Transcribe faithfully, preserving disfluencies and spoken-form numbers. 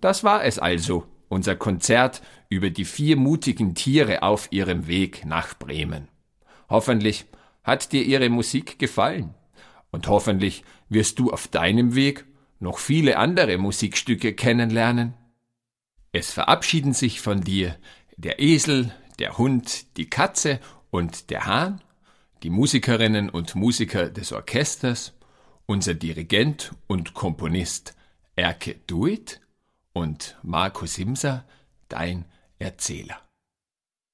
Das war es also, unser Konzert über die vier mutigen Tiere auf ihrem Weg nach Bremen. Hoffentlich hat dir ihre Musik gefallen und hoffentlich wirst du auf deinem Weg noch viele andere Musikstücke kennenlernen. Es verabschieden sich von dir der Esel, der Hund, die Katze und der Hahn, die Musikerinnen und Musiker des Orchesters, unser Dirigent und Komponist Erke Duit und Marco Simser, dein Erzähler.